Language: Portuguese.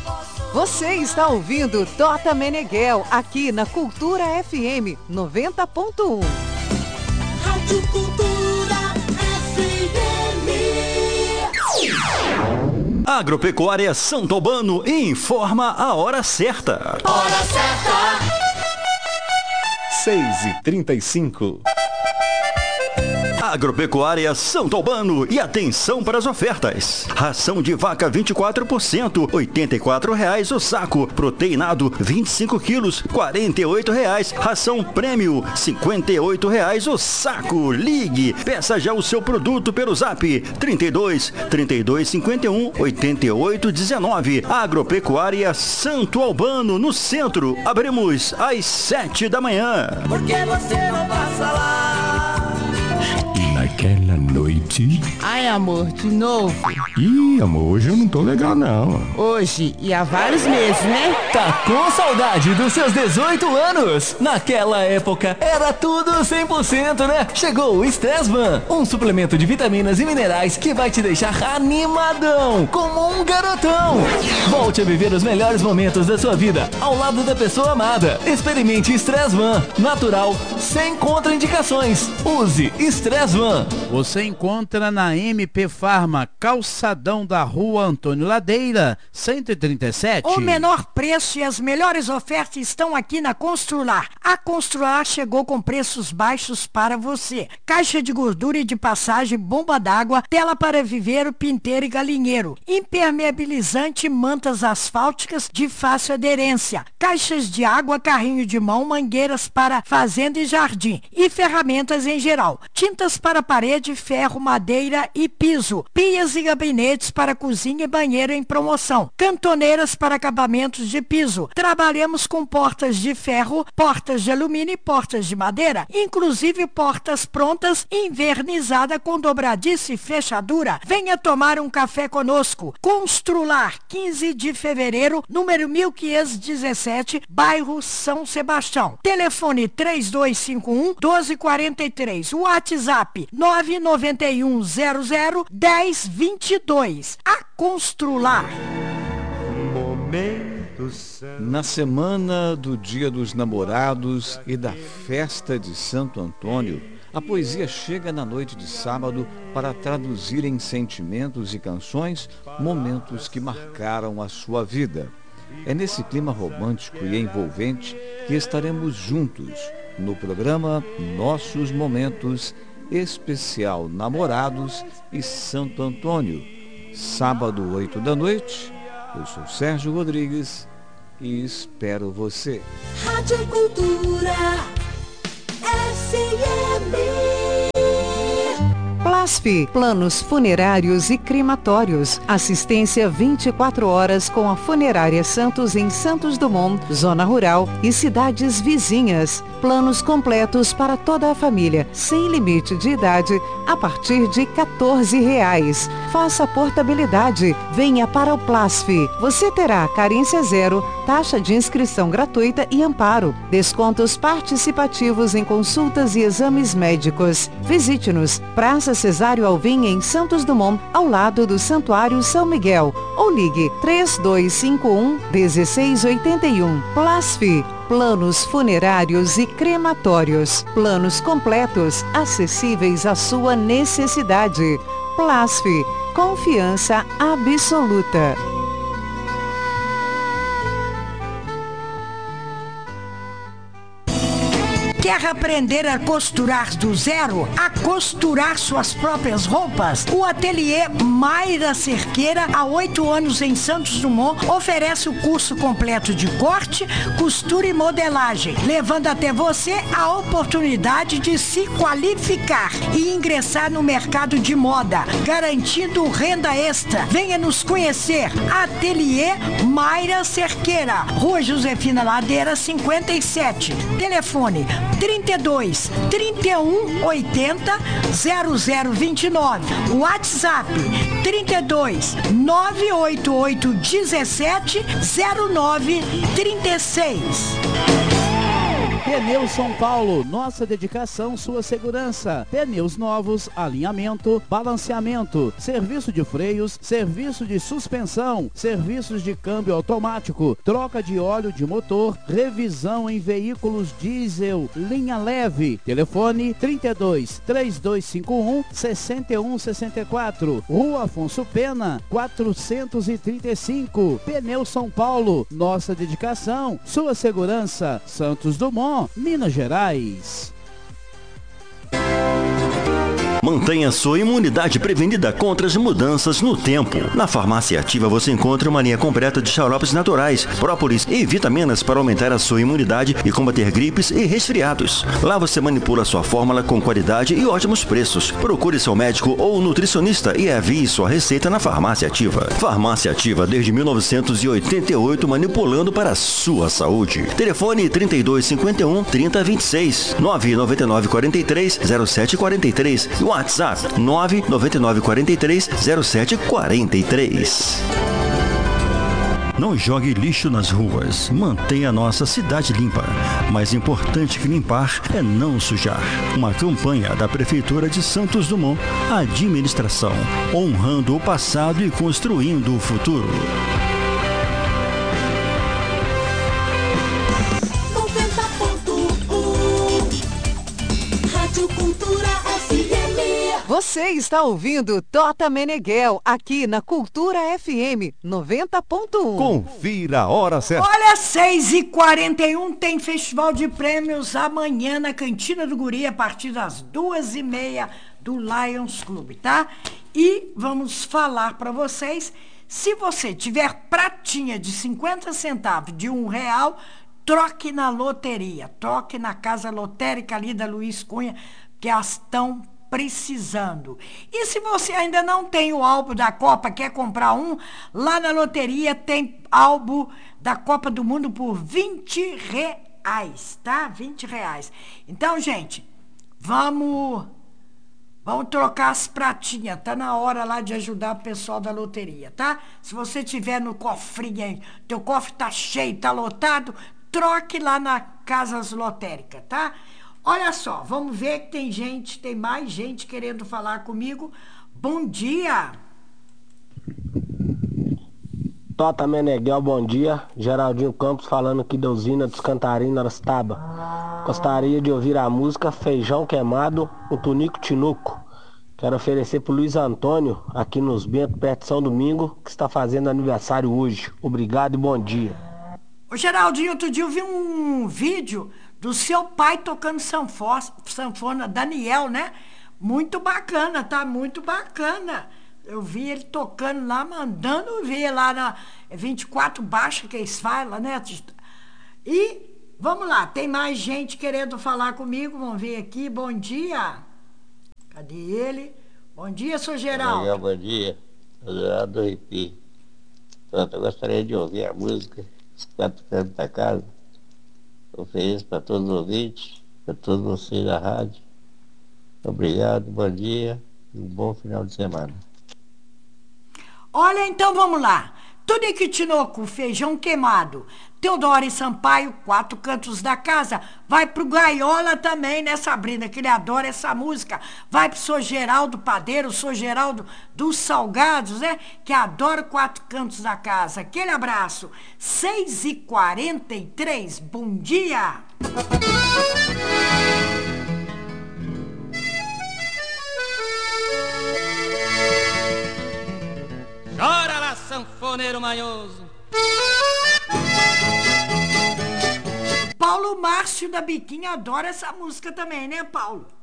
Você está ouvindo Tota Meneghel aqui na Cultura FM 90.1. Rádio Cultura FM. Agropecuária Santo Albano informa a hora certa. Hora certa. 6h35. Agropecuária Santo Albano, e atenção para as ofertas. Ração de vaca 24%, R$ 84,00 o saco. Proteinado 25 quilos, R$ 48,00. Ração prêmio, R$ 58,00 o saco. Ligue, peça já o seu produto pelo Zap 32 51 88 19. Agropecuária Santo Albano, no centro. Abrimos às 7 da manhã. Por que você não passa lá? Naquela noite... Ai, amor, de novo? Ih, amor, hoje eu não tô legal, não. Hoje e há vários meses, né? Tá com saudade dos seus 18 anos? Naquela época era tudo 100%, né? Chegou o Stressman, um suplemento de vitaminas e minerais que vai te deixar animadão, como um garotão. Volte a viver os melhores momentos da sua vida ao lado da pessoa amada. Experimente Stressman, natural, sem contraindicações. Use Stressman. Você encontra na MP Farma, calçadão da Rua Antônio Ladeira, 137. O menor preço e as melhores ofertas estão aqui na Constrular. A Constrular chegou com preços baixos para você. Caixa de gordura e de passagem, bomba d'água, tela para viveiro, pinteiro e galinheiro, impermeabilizante, mantas asfálticas de fácil aderência, caixas de água, carrinho de mão, mangueiras para fazenda e jardim e ferramentas em geral. Tintas para parede, ferro, madeira e piso. Pias e gabinetes para cozinha e banheiro em promoção. Cantoneiras para acabamentos de piso. Trabalhamos com portas de ferro, portas de alumínio e portas de madeira, inclusive portas prontas, invernizada com dobradiça e fechadura. Venha tomar um café conosco. Constrular, 15 de fevereiro, número 1517, bairro São Sebastião. Telefone 3251-1243. WhatsApp 991001022. A Constrular. Na semana do Dia dos Namorados e da Festa de Santo Antônio, a poesia chega na noite de sábado para traduzir em sentimentos e canções momentos que marcaram a sua vida. É nesse clima romântico e envolvente que estaremos juntos no programa Nossos Momentos Especial Namorados e Santo Antônio, sábado 8 da noite. Eu sou Sérgio Rodrigues e espero você. Rádio Cultura FM. Plasf, planos funerários e crematórios. Assistência 24 horas com a Funerária Santos em Santos Dumont, Zona Rural e cidades vizinhas. Planos completos para toda a família, sem limite de idade, a partir de R$14. Faça portabilidade. Venha para o Plasf. Você terá carência zero, taxa de inscrição gratuita e amparo. Descontos participativos em consultas e exames médicos. Visite-nos, Praça Cesário Alvim, em Santos Dumont, ao lado do Santuário São Miguel. Ou ligue 3251-1681. Plasf, planos funerários e crematórios. Planos completos, acessíveis à sua necessidade. Plasf, confiança absoluta. Quer aprender a costurar do zero? A costurar suas próprias roupas? O ateliê Mayra Cerqueira, há 8 anos em Santos Dumont, oferece o curso completo de corte, costura e modelagem, levando até você a oportunidade de se qualificar e ingressar no mercado de moda, garantindo renda extra. Venha nos conhecer. Ateliê Mayra Cerqueira, Rua Josefina Ladeira, 57. Telefone 32 31 80 0029. WhatsApp 32 988 17 09 36. Pneus São Paulo, nossa dedicação, sua segurança. Pneus novos, alinhamento, balanceamento, serviço de freios, serviço de suspensão, serviços de câmbio automático, troca de óleo de motor, revisão em veículos diesel, linha leve. Telefone 32 3251 6164. Rua Afonso Pena, 435. Pneus São Paulo, nossa dedicação, sua segurança. Santos Dumont, Minas Gerais. Mantenha sua imunidade prevenida contra as mudanças no tempo. Na Farmácia Ativa você encontra uma linha completa de xaropes naturais, própolis e vitaminas para aumentar a sua imunidade e combater gripes e resfriados. Lá você manipula sua fórmula com qualidade e ótimos preços. Procure seu médico ou nutricionista e envie sua receita na Farmácia Ativa. Farmácia Ativa desde 1988, manipulando para a sua saúde. Telefone 3251 3026 999 43 0743. WhatsApp 999430743. Não jogue lixo nas ruas. Mantenha a nossa cidade limpa. Mais importante que limpar é não sujar. Uma campanha da Prefeitura de Santos Dumont. Administração, honrando o passado e construindo o futuro. 90.1 Rádio Cultura FM. Você está ouvindo Tota Meneghel, aqui na Cultura FM 90.1. Confira a hora certa. Olha, 6h41 tem Festival de Prêmios amanhã na Cantina do Guri, a partir das 2h30 do Lions Club, tá? E vamos falar para vocês, se você tiver pratinha de 50 centavos, de R$1, troque na loteria, troque na casa lotérica ali da Luiz Cunha, que elas estão precisando. E se você ainda não tem o álbum da Copa, quer comprar um, lá na loteria tem álbum da Copa do Mundo por R$20, tá? R$20. Então, gente, vamos trocar as pratinhas, tá na hora lá de ajudar o pessoal da loteria, tá? Se você tiver no cofrinho aí, teu cofre tá cheio, tá lotado, troque lá na Casas Lotérica, tá? Olha só, vamos ver que tem mais gente querendo falar comigo. Bom dia! Tota Meneghel, bom dia. Geraldinho Campos falando aqui da usina dos Cantarim, Arastaba. Gostaria de ouvir a música Feijão Queimado, o Tunico Tinuco. Quero oferecer pro Luiz Antônio, aqui nos Bento, perto de São Domingo, que está fazendo aniversário hoje. Obrigado e bom dia. Ô Geraldinho, outro dia eu vi um vídeo do seu pai tocando sanfona, Daniel, né? Muito bacana, tá? Muito bacana. Eu vi ele tocando lá, mandando ver lá na 24 baixo que eles falam, né? E vamos lá, tem mais gente querendo falar comigo, vamos ver aqui. Bom dia. Cadê ele? Bom dia, seu Geraldo. Bom dia. Sou Geraldo do Ripi. Eu gostaria de ouvir a música Os Quatro Cantos da Casa. Eu fiz para todos os ouvintes, para todos vocês da rádio. Obrigado, bom dia e um bom final de semana. Olha, então vamos lá. Tunico Tinoco, Feijão Queimado. Teodoro e Sampaio, Quatro Cantos da Casa. Vai pro Gaiola também, né, Sabrina? Que ele adora essa música. Vai pro Sou Geraldo Padeiro, Sou Geraldo dos Salgados, né? Que adora Quatro Cantos da Casa. Aquele abraço. 6h43, bom dia! Chora lá, sanfoneiro manhoso. Paulo Márcio da Biquinha adora essa música também, né, Paulo?